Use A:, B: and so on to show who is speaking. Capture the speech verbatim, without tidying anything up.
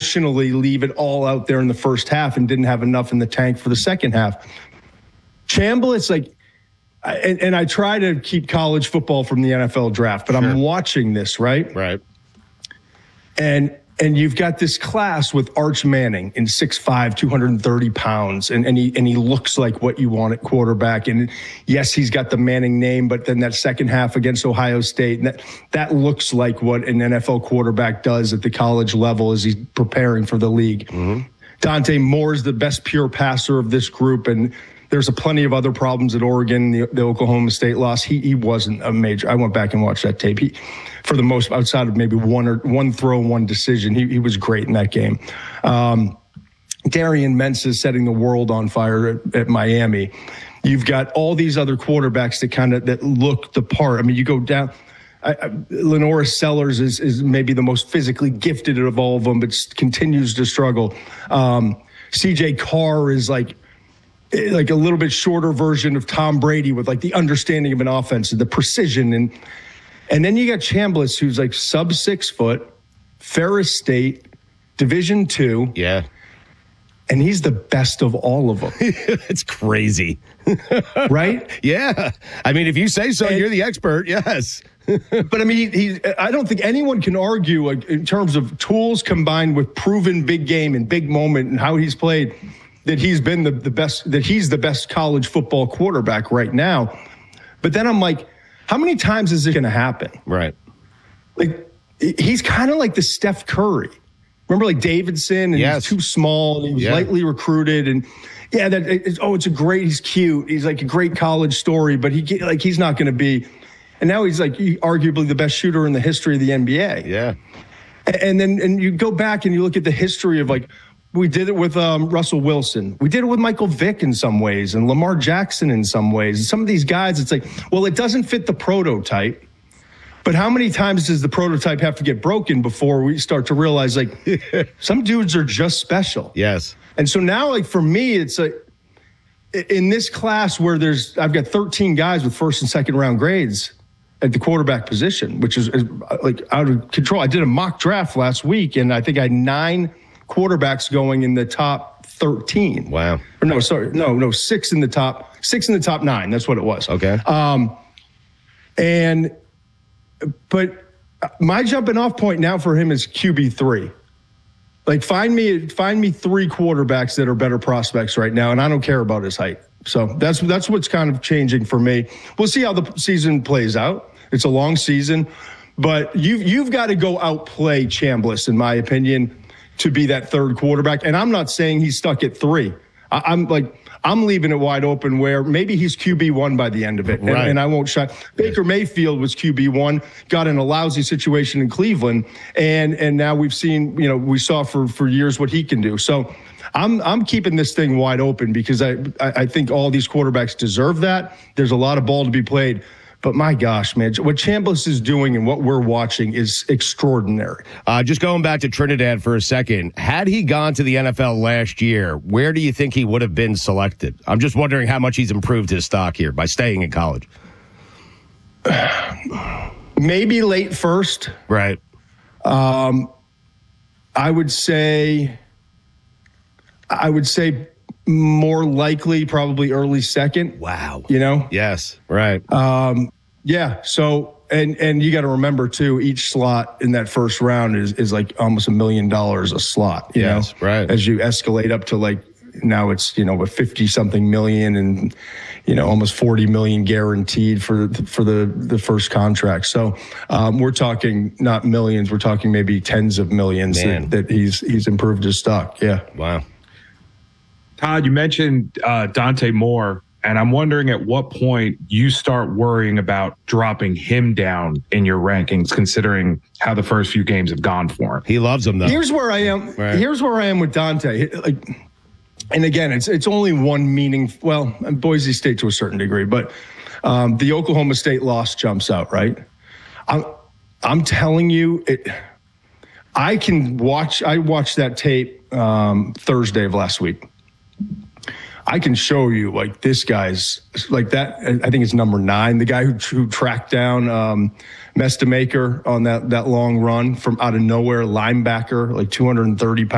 A: emotionally leave it all out there in the first half and didn't have enough in the tank for the second half. Chambliss, like, and, and I try to keep college football from the N F L draft, but sure. I'm watching this, right?
B: Right.
A: And and you've got this class with Arch Manning in six five, two hundred thirty pounds, and, and he and he looks like what you want at quarterback. And yes, he's got the Manning name, but then that second half against Ohio State, and that, that looks like what an N F L quarterback does at the college level as he's preparing for the league. Mm-hmm. Dante Moore is the best pure passer of this group, and there's a plenty of other problems at Oregon, the, the Oklahoma State loss. He he wasn't a major. I went back and watched that tape. He, for the most, outside of maybe one or one throw, one decision, he he was great in that game. Um, Darian Mensah setting the world on fire at, at Miami. You've got all these other quarterbacks that kind of that look the part. I mean, you go down. I, I, Lenora Sellers is is maybe the most physically gifted of all of them, but continues to struggle. Um, C J Carr is like. like a little bit shorter version of Tom Brady with like the understanding of an offense and the precision. And and then you got Chambliss, who's like sub six foot, Ferris State, Division two.
B: Yeah.
A: And he's the best of all of them.
B: It's crazy.
A: Right?
B: Yeah. I mean, if you say so, and, you're the expert. Yes.
A: But I mean, he, he, I don't think anyone can argue like, in terms of tools combined with proven big game and big moment and how he's played, that he's been the, the best, that he's the best college football quarterback right now. But then I'm like, how many times is it going to happen?
B: Right.
A: Like, he's kind of like the Steph Curry. Remember, like Davidson, and
B: yes.
A: he's too small, and he was yeah. lightly recruited, and yeah, that it's, oh, it's a great, he's cute, he's like a great college story, but he like he's not going to be, and now he's like arguably the best shooter in the history of the N B A.
B: Yeah.
A: And then and you go back and you look at the history of like, we did it with um, Russell Wilson. We did it with Michael Vick in some ways and Lamar Jackson in some ways. And some of these guys, it's like, well, it doesn't fit the prototype. But how many times does the prototype have to get broken before we start to realize, like, some dudes are just special?
B: Yes.
A: And so now, like, for me, it's like, in this class where there's, I've got thirteen guys with first and second round grades at the quarterback position, which is, is like out of control. I did a mock draft last week, and I think I had nine quarterbacks going in the top thirteen.
B: Wow.
A: Or no, sorry. No, no, six in the top, six in the top nine. That's what it was.
B: Okay.
A: Um, and, but my jumping off point now for him is Q B three. Like, find me, find me three quarterbacks that are better prospects right now, and I don't care about his height. So that's that's what's kind of changing for me. We'll see how the season plays out. It's a long season, but you've you've got to go outplay Chambliss, in my opinion, to be that third quarterback. And I'm not saying he's stuck at three. I, I'm like, I'm leaving it wide open where maybe he's Q B one by the end of it. And,
B: right.
A: and I won't shut. Baker Mayfield was Q B one, got in a lousy situation in Cleveland. And and now we've seen, you know, we saw for, for years what he can do. So I'm I'm keeping this thing wide open because I, I, I think all these quarterbacks deserve that. There's a lot of ball to be played. But my gosh, man, what Chambliss is doing and what we're watching is extraordinary.
B: Uh, just going back to Trinidad for a second, had he gone to the N F L last year, where do you think he would have been selected? I'm just wondering how much he's improved his stock here by staying in college.
A: Maybe late first.
B: Right.
A: Um, I would say, I would say more likely probably early second.
B: Wow.
A: You know?
B: Yes. Right.
A: Um, yeah. So, and, and you got to remember too, each slot in that first round is, is like almost a million dollars a slot, you
B: yes,
A: know,
B: right.
A: As you escalate up to like, now it's, you know, a fifty something million and, you know, almost forty million guaranteed for, for the, the first contract. So, um, we're talking not millions, we're talking maybe tens of millions that, that he's, he's improved his stock. Yeah.
B: Wow.
C: Todd, you mentioned uh, Dante Moore, and I'm wondering at what point you start worrying about dropping him down in your rankings, considering how the first few games have gone for him.
B: He loves him, though.
A: Here's where I am. Right. Here's where I am with Dante. Like, and again, it's it's only one meaning. Well, Boise State to a certain degree, but um, the Oklahoma State loss jumps out, right? I'm I'm telling you, it. I can watch. I watched that tape um, Thursday of last week. I can show you like this guy's like that. I think it's number nine, the guy who, who tracked down um, Mestamaker on that that long run from out of nowhere, linebacker, like two hundred thirty pounds.